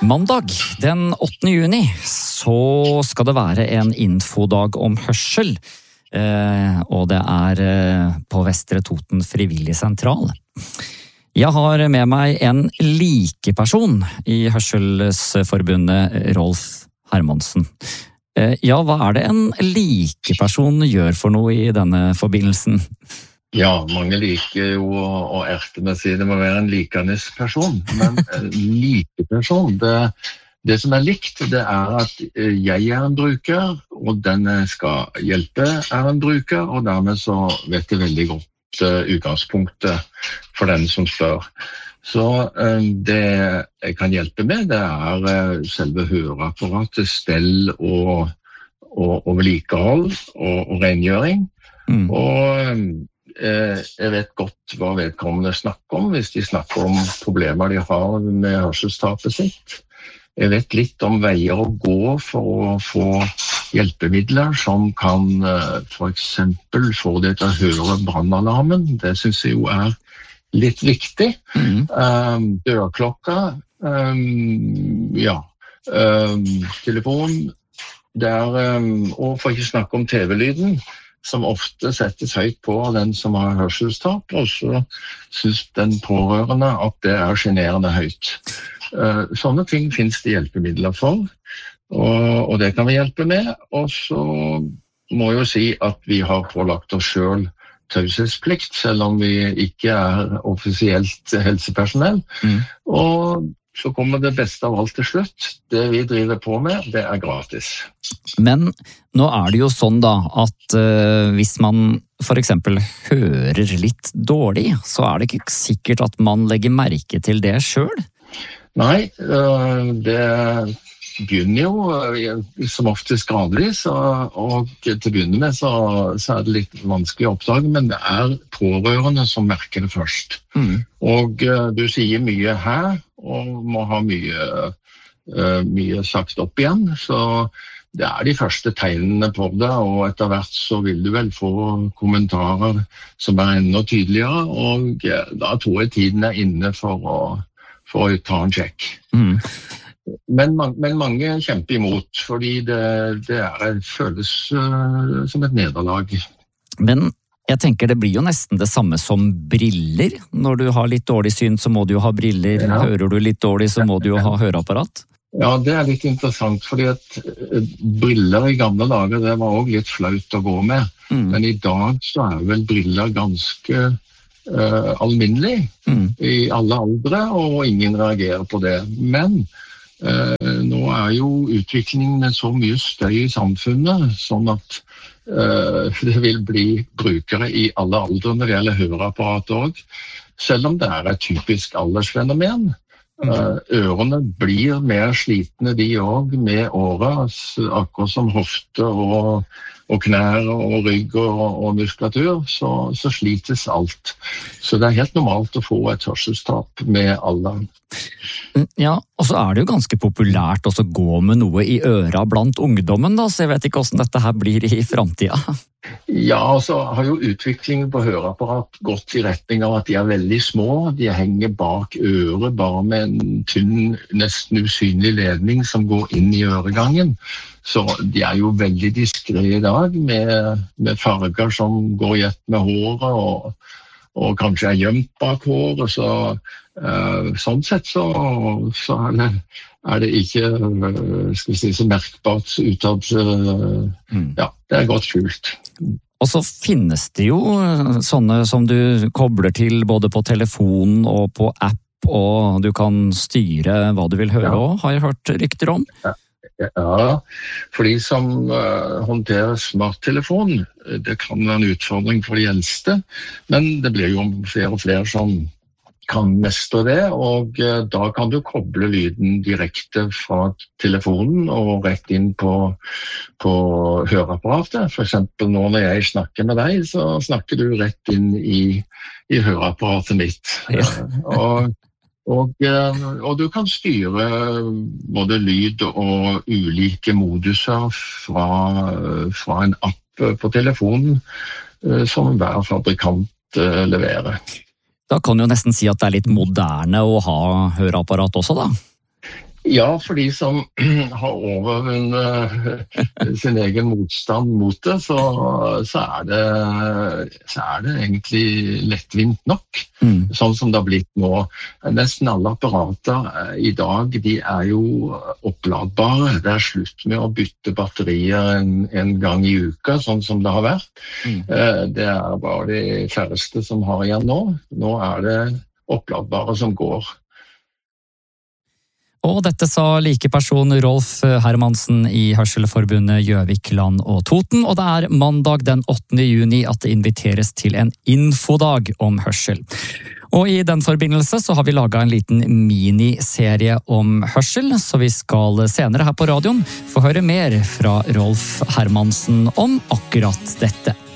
Mandag den 8. juni så skal det være en infodag om hørsel, og det på Vestre Toten Frivillig Sentral. Jeg har med meg en likeperson i Hørselsforbundet, Rolf Hermansen. Ja, hva det en likeperson gjør for noe i denne forbindelsen? Ja, mange liker jo å erte med å si det må være en likenes person, men en likeperson, det som likt, det at jeg en bruker, og den jeg skal hjelpe en bruker, og dermed så vet jeg veldig godt utgangspunktet for den som spør. Så det jeg kan hjelpe med, det selve høreapparatet, stell og vedlikehold og rengjøring, og jeg vet godt hva vedkommende snakker om, hvis de snakker om problemer de har med hørselstapet sitt. Jeg vet litt om veier å gå for å få hjelpemidler som kan for eksempel få det til å høre brannalarmen. Det synes jeg jo litt viktig. Dørklokka, telefon, og for ikke snakke om TV-lyden, som ofte settes høyt på av den som har hørselstap, og så synes den pårørende at det generende høyt. Sånne ting finnes det hjelpemidler for, og det kan vi hjelpe med. Og så må jeg jo si at vi har pålagt oss selv taushetsplikt, selv om vi ikke offisielt helsepersonell. Og så kommer det beste av alt til slutt. Det vi driver på med, det gratis. Men nå det jo sånn da, at hvis man for eksempel hører litt dårlig, så det ikke sikkert at man legger merke til det selv? Nei, det begynner jo som oftest gradvis, og til å begynne med så det litt vanskelig å oppdage, men det pårørende som merker det først. Og du sier mye her, og må ha mye sagt opp igjen, så det de første tegnene på det, og etter hvert så vil du vel få kommentarer som enda tydeligere, og da tror jeg tiden inne for å ta en sjekk. Men mange kjemper imot, fordi det føles som et nederlag. Men jeg tenker det blir jo nesten det samme som briller. Når du har litt dårlig syn, så må du jo ha briller. Ja. Hører du litt dårlig, så må du jo ha høreapparat. Ja, det litt interessant, fordi at briller i gamle dager, det var også litt flaut å gå med. Men i dag så vel briller ganske alminnelig i alle aldre, og ingen reagerer på det. Men nå jo utviklingen med så mye støy i samfunnet, sånn at det vil bli brukere i alle aldre når det gjelder høreapparat også, selv om det et typisk aldersfenomen. Ørene blir mer slitne de også med året, akkurat som hofte og knær og rygg og muskulatur, så slites alt. Så det helt normalt å få et hørselstap med alderen. Ja, og så det jo ganske populært å gå med noe i øra blant ungdommen, da, så jeg vet ikke hvordan dette her blir i fremtiden. Ja, og så har jo utviklingen på høreapparat gått i retning av at de veldig små, de henger bak øret bare med en tynn, nesten usynlig ledning som går inn i øregangen. Så de jo veldig diskret i dag med farger som går i ett med håret og kanskje gjemt bak håret, så sånn sett så det ikke skal vi si, så merkbart utad. Ja, det godt skjult. Og så finnes det jo sånne som du kobler til både på telefon og på app, og du kan styre hva du vil høre også, har jeg hørt rykter om. Ja, for de som håndterer smarttelefon, det kan være en utfordring for de eldste, men det blir jo flere og flere som kan mestre det, og da kan du koble lyden direkte fra telefonen og rett inn på høreapparatet. For eksempel nå når jeg snakker med deg, så snakker du rett inn i høreapparatet mitt. Ja. Og du kan styre både lyd og ulike moduser fra en app på telefonen som hver fabrikant leverer. Da kan du jo nesten si at det litt moderne å ha høreapparat også, da. Ja, for de som har overvunnet sin egen motstand mot det, så er det egentlig lettvint nok, sånn som det har blitt nå. Nesten alle apparater i dag, de er jo oppladbare. Det er slutt med å bytte batterier en gang i uka, sånn som det har vært. Det er bare de færreste som har igjen nå. Nå er det oppladbare som går. Og dette sa likeperson Rolf Hermansen i Hørselforbundet Gjøvik, Land og Toten, og det er mandag den 8. juni at det inviteres til en infodag om hørsel. Og i den forbindelse så har vi laget en liten miniserie om hørsel, så vi skal senere her på radioen få høre mer fra Rolf Hermansen om akkurat dette.